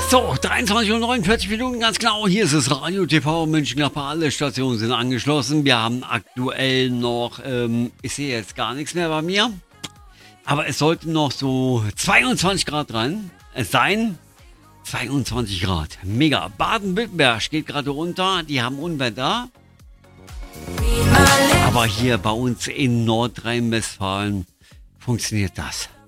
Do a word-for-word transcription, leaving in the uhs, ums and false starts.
So, dreiundzwanzig Uhr neunundvierzig Minuten, ganz genau. Hier ist es Radio T V Mönchengladbach. Alle Stationen sind angeschlossen. Wir haben aktuell noch, ähm, ich sehe jetzt gar nichts mehr bei mir. Aber es sollten noch so zweiundzwanzig Grad rein. Es seien zweiundzwanzig Grad. Mega. Baden-Württemberg geht gerade runter. Die haben Unwetter. Aber hier bei uns in Nordrhein-Westfalen funktioniert das.